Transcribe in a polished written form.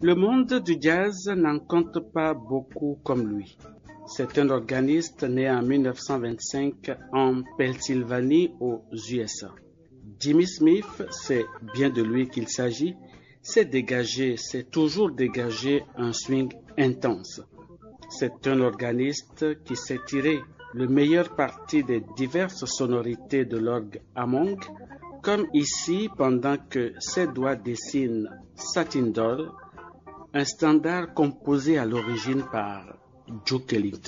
Le monde du jazz n'en compte pas beaucoup comme lui. C'est un organiste né en 1925 en Pennsylvanie aux USA. Jimmy Smith, c'est bien de lui qu'il s'agit, c'est toujours dégagé un swing intense. C'est un organiste qui sait tirer le meilleur parti des diverses sonorités de l'orgue Hammond, comme ici pendant que ses doigts dessinent Satin Doll, un standard composé à l'origine par Duke Ellington.